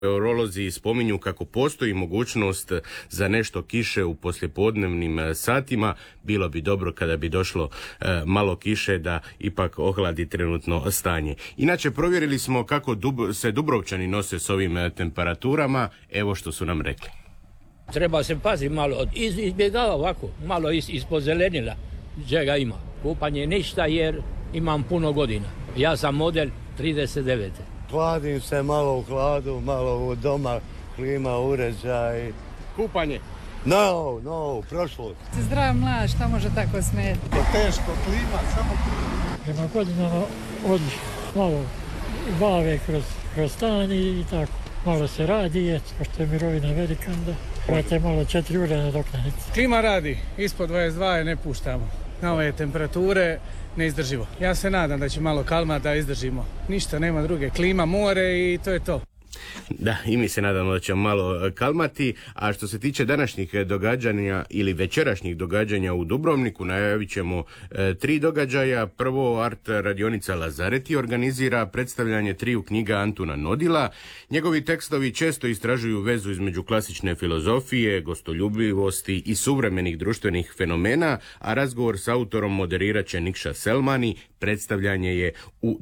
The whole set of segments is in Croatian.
Meteorolozi spominju kako postoji mogućnost za nešto kiše u poslijepodnevnim satima. Bilo bi dobro kada bi došlo malo kiše da ipak ohladi trenutno stanje. Inače, provjerili smo kako se Dubrovčani nose s ovim temperaturama. Evo što su nam rekli. Treba se paziti malo, izbjegava ovako, malo ispod zelenila, čega ima. Kupanje ništa jer imam puno godina. Ja sam model 39. Hladim se malo u hladu, malo u doma, klima, uređaj. Kupanje? No, prošlo. Zdrav mlad, šta može tako smeti? Teško, klima, samo klima. Prema godinama odlično, malo bave kroz stan i tako. Malo se radi, pošto je mirovina velika, onda imate malo 4 ure nadoknaditi. Klima radi, ispod 22 je ne puštamo. Na ove temperature neizdrživo. Ja se nadam da će malo kalma da izdržimo. Ništa, nema druge. Klima, more i to je to. Da, i mi se nadamo da će malo kalmati, a što se tiče današnjih događanja ili večerašnjih događanja u Dubrovniku, najavit ćemo 3 događaja. Prvo, Art radionica Lazareti organizira predstavljanje 3 knjiga Antuna Nodila. Njegovi tekstovi često istražuju vezu između klasične filozofije, gostoljubivosti i suvremenih društvenih fenomena, a razgovor s autorom moderirat će Nikša Selmani. Predstavljanje je u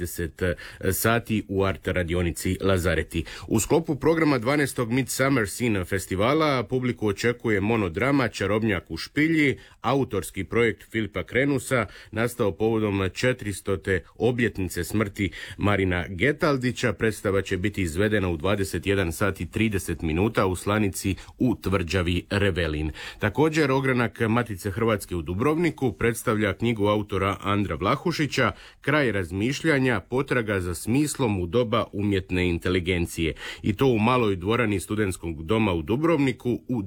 20 sati u Art radionici Lazareti. U sklopu programa 12. Midsummer Scene festivala publiku očekuje monodrama Čarobnjak u špilji, autorski projekt Filipa Krenusa, nastao povodom 400. obljetnice smrti Marina Getaldića. Predstava će biti izvedena u 21 sat i 30 minuta u Slanici u tvrđavi Revelin. Također, ogranak Matice Hrvatske u Dubrovniku predstavlja knjigu autora Andra Vlahušića Kraj razmišljanja, potraga za smislom u doba umjetne inteligencije. I to u maloj dvorani Studentskog doma u Dubrovniku u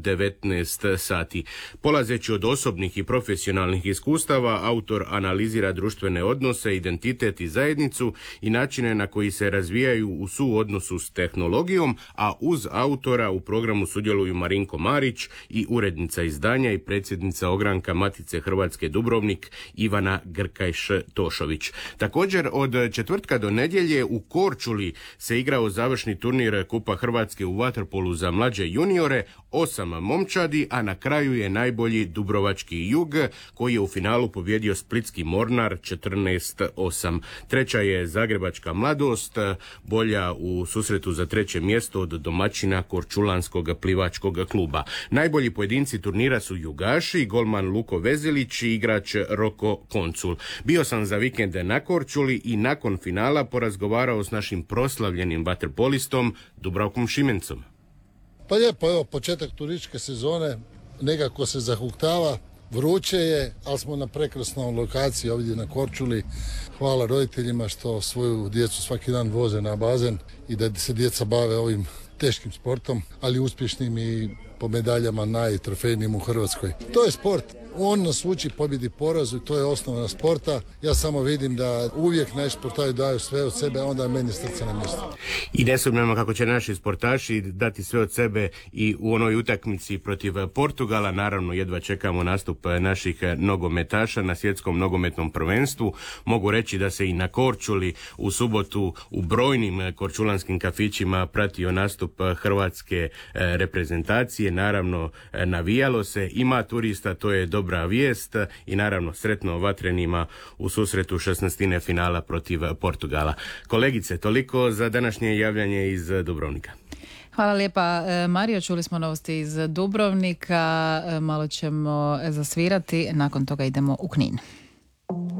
19 sati. Polazeći od osobnih i profesionalnih iskustava, autor analizira društvene odnose, identitet i zajednicu i načine na koji se razvijaju u suodnosu s tehnologijom, a uz autora u programu sudjeluju Marinko Marić i urednica izdanja i predsjednica ogranka Matice Hrvatske Dubrovnik Ivana Grkajš-Tošović. Također, od četvrtka do nedjelje u Korčuli se igrao završni turnir Kupa Hrvatske u vaterpolu za mlađe juniore, 8 momčadi, a na kraju je najbolji Dubrovački Jug, koji je u finalu pobjedio Splitski Mornar 14-8. Treća je Zagrebačka Mladost, bolja u susretu za 3. mjesto od domaćina Korčulanskog plivačkog kluba. Najbolji pojedinci turnira su Jugaši, golman Luko Vezilić i igrač Roko Koncul. Bio sam za vikende na Korčuli i nakon finala porazgovarao s našim proslavljenim vaterpolistom Dubravkom Šimencom. Pa lijepo, evo, početak turističke sezone, nekako se zahuktava, vruće je, ali smo na prekrasnoj lokaciji ovdje na Korčuli. Hvala roditeljima što svoju djecu svaki dan voze na bazen i da se djeca bave ovim teškim sportom, ali uspješnim i po medaljama najtrofejnijim u Hrvatskoj. To je sport. On nas uči pobjedi porazu i to je osnova sporta. Ja samo vidim da uvijek naši sportaši daju sve od sebe, a onda je meni srce na mjestu. I ne sumnjamo kako će naši sportaši dati sve od sebe i u onoj utakmici protiv Portugala. Naravno, jedva čekamo nastup naših nogometaša na svjetskom nogometnom prvenstvu. Mogu reći da se i na Korčuli u subotu u brojnim korčulanskim kafićima pratio nastup hrvatske reprezentacije. Naravno, navijalo se, ima turista, to je dobra vijest i naravno sretno vatrenima u susretu 16. finala protiv Portugala. Kolegice, toliko za današnje javljanje iz Dubrovnika. Hvala lijepa, Mario. Čuli smo novosti iz Dubrovnika, malo ćemo zasvirati, nakon toga idemo u Knin.